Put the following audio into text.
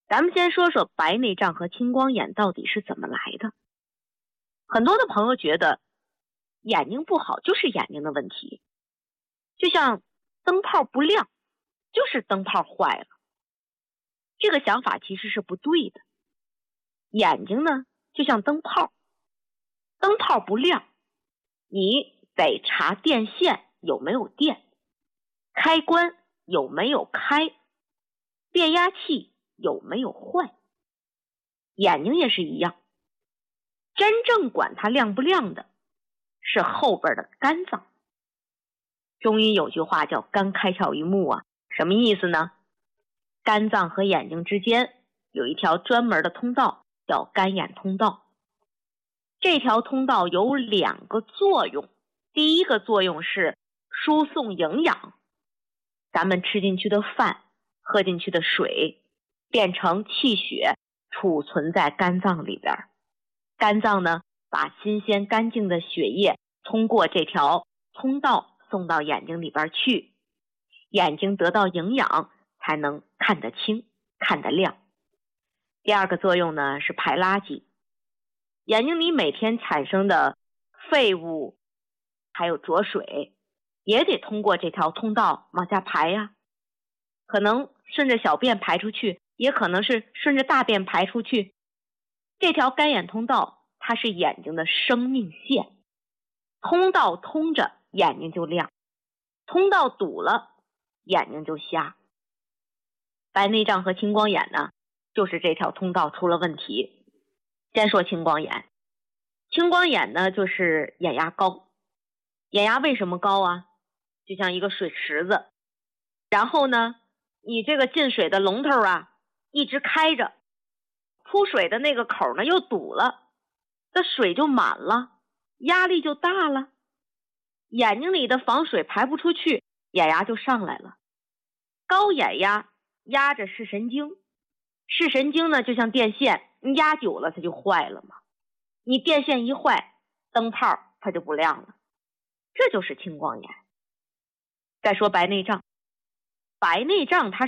咱们先说说白内障和青光眼到底是怎么来的。很多的朋友觉得眼睛不好就是眼睛的问题，就像灯泡不亮就是灯泡坏了，这个想法其实是不对的。眼睛呢就像灯泡，灯泡不亮，你得查电线有没有电，开关有没有开，变压器有没有坏。眼睛也是一样，真正管它亮不亮的是后边的肝脏。中医有句话叫肝开窍于目啊，什么意思呢？肝脏和眼睛之间有一条专门的通道叫肝眼通道，这条通道有2个作用。第一个作用是输送营养，咱们吃进去的饭，喝进去的水变成气血储存在肝脏里边，肝脏呢把新鲜干净的血液通过这条通道送到眼睛里边去，眼睛得到营养才能看得清看得亮。第二个作用呢是排垃圾，眼睛里每天产生的废物还有浊水也得通过这条通道往下排呀，可能顺着小便排出去，也可能是顺着大便排出去。这条肝眼通道它是眼睛的生命线，通道通着眼睛就亮，通道堵了眼睛就瞎。白内障和青光眼呢就是这条通道出了问题。先说青光眼，青光眼呢就是眼压高。眼压为什么高啊？就像一个水池子，然后呢你这个进水的龙头啊一直开着，出水的那个口呢又堵了，这水就满了，压力就大了，眼睛里的防水排不出去，眼压就上来了。高眼压压着视神经，视神经呢就像电线，你压久了它就坏了嘛，你电线一坏，灯泡它就不亮了，这就是青光眼。再说白内障，白内障它